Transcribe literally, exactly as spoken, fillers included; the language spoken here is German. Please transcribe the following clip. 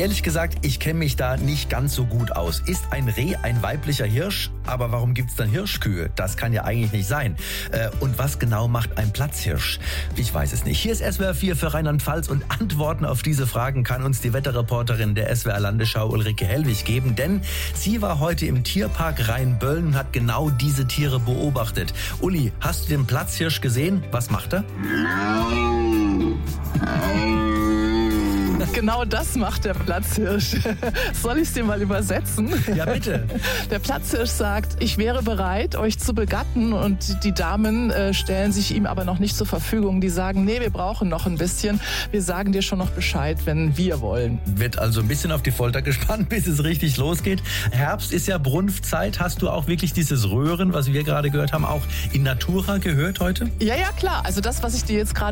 Ehrlich gesagt, ich kenne mich da nicht ganz so gut aus. Ist ein Reh ein weiblicher Hirsch? Aber warum gibt's dann Hirschkühe? Das kann ja eigentlich nicht sein. Äh, und was genau macht ein Platzhirsch? Ich weiß es nicht. Hier ist S W R vier für Rheinland-Pfalz und Antworten auf diese Fragen kann uns die Wetterreporterin der S W R Landesschau Ulrike Hellwig geben, denn sie war heute im Tierpark Rheinböllen und hat genau diese Tiere beobachtet. Uli, hast du den Platzhirsch gesehen? Was macht er? Genau das macht der Platzhirsch. Soll ich es dir mal übersetzen? Ja, bitte. Der Platzhirsch sagt, ich wäre bereit, euch zu begatten, und die Damen äh, stellen sich ihm aber noch nicht zur Verfügung. Die sagen, nee, wir brauchen noch ein bisschen. Wir sagen dir schon noch Bescheid, wenn wir wollen. Wird also ein bisschen auf die Folter gespannt, bis es richtig losgeht. Herbst ist ja Brunftzeit. Hast du auch wirklich dieses Röhren, was wir gerade gehört haben, auch in Natura gehört heute? Ja, ja, klar. Also das, was ich dir jetzt gerade